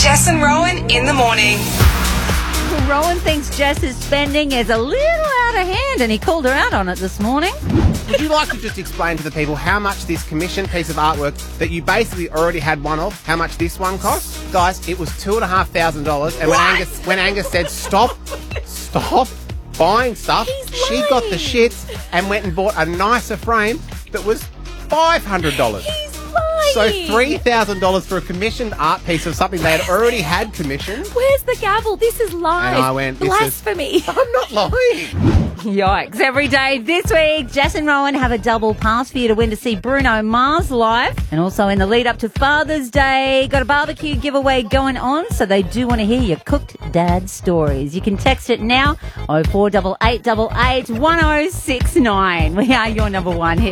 Jess and Rowan in the morning. Rowan thinks Jess's spending is a little out of hand, and he called her out on it this morning. Would you like to just explain to the people how much this commissioned piece of artwork that you basically already had one of, how much this one cost? Guys, it was $2,500, and when Angus said stop buying stuff, she got the shits and went and bought a nicer frame that was $500. So $3,000 for a commissioned art piece of something they had already had commissioned. Where's the gavel? This is live. And I went, blasphemy. I'm not lying. Yikes. Every day this week, Jess and Rowan have a double pass for you to win to see Bruno Mars live. And also in the lead up to Father's Day, got a barbecue giveaway going on, so they do want to hear your cooked dad stories. You can text it now, 048888 1069. We are your number one hit.